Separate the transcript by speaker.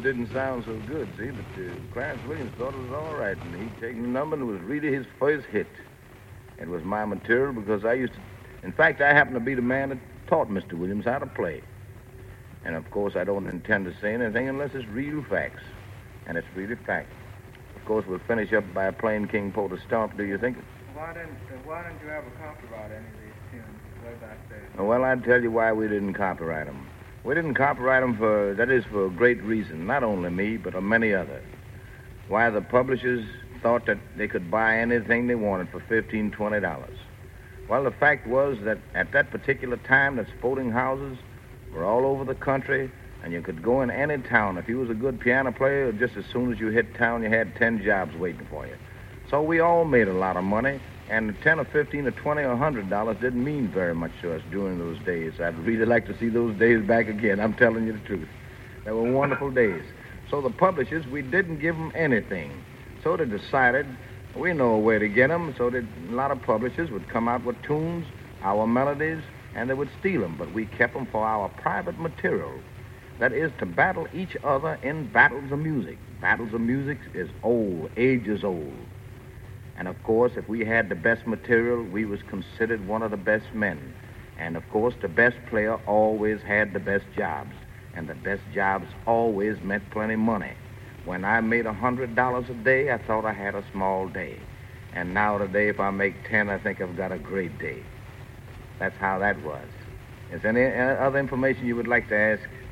Speaker 1: didn't sound so good, see, but Clarence Williams thought it was all right, and he'd taken the number, and it was really his first hit. It was my material because I used to... In fact, I happened to be the man that taught Mr. Williams how to play. And, of course, I don't intend to say anything unless it's real facts. And it's really fact. Of course, we'll finish up by playing King Porter Stomp, do you think?
Speaker 2: Why didn't you ever copyright any of these tunes way back there?
Speaker 1: Well, I'd tell you why we didn't copyright them. We didn't copyright them for a great reason. Not only me, but many others. Why the publishers thought that they could buy anything they wanted for $15, $20. Well, the fact was that at that particular time, the sporting houses were all over the country, and you could go in any town. If you was a good piano player, just as soon as you hit town, you had 10 jobs waiting for you. So we all made a lot of money, and 10 or 15 or 20 or $100 didn't mean very much to us during those days. I'd really like to see those days back again. I'm telling you the truth. They were wonderful days. So the publishers, we didn't give them anything. So they decided, we know where to get them, so that a lot of publishers would come out with tunes, our melodies, and they would steal them. But we kept them for our private material. That is, to battle each other in battles of music. Battles of music is old, ages old. And, of course, if we had the best material, we was considered one of the best men. And, of course, the best player always had the best jobs. And the best jobs always meant plenty of money. When I made $100 a day, I thought I had a small day. And now today, if I make 10, I think I've got a great day. That's how that was. Is there any other information you would like to ask?